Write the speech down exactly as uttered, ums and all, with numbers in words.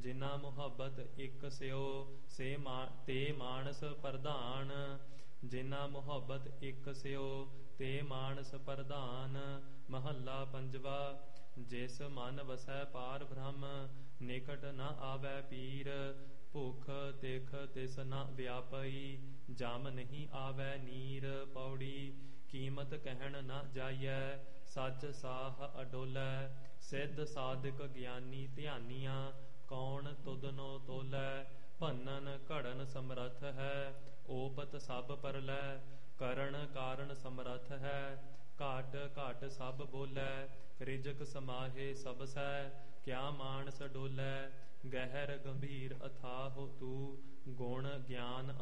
ਜਿਨਾ ਮੁਹੱਬਤ ਇੱਕ ਸਿਓ ਸੇ ਮਾ ਤੇ ਮਾਨਸ ਪ੍ਰਧਾਨ। ਜਿਨਾ ਮੁਹੱਬਤ ਇੱਕ ਸਿਓ ਤੇ ਮਾਨਸ ਪ੍ਰਧਾਨ। ਮਹੱਲਾ ਪੰਜਵਾ। ਜਿਸ ਮਨ ਵਸੈ ਪਾਰ ਬ੍ਰਹਮ ਨਿਕਟ ਨ ਆਵੈ ਪੀਰ। ਭੁਖ ਤਿਖ ਤਿਸ ਨ ਵਿਆਪਈ ਜਮ ਨਹੀਂ ਆਵੈ ਨੀਰ। ਪੌੜੀ। ਕੀਮਤ ਕਹਿਣ ਨ ਜਾਈਐ ਸੱਚ ਸਾਹ ਅਡੋਲੈ। ਸਿੱਧ ਸਾਧਕ ਗਿਆਨੀ ਧਿਆਨੀਆਂ ਕੌਣ ਤੁਧਨੋ ਤੋਲੈ। ਭੰਨਨ ਘੜਨ ਸਮਰੱਥ ਹੈ ਓਪਤ ਸਭ ਪਰਲੈ। ਕਰਨ ਕਾਰਨ ਸਮਰੱਥ ਹੈ ਘਾਟ ਘਾਟ ਸਭ ਬੋਲੈ। ਰਿਜਕ ਸਮਾਹੇ ਸਭ ਸੈ ਕਿਆ ਮਾਨਸ ਡੋਲੈ। ਗਹਿਰ ਗੰਭੀਰ ਅਥਾਹ ਤੂੰ ਗੁਣ ਗਿਆਨ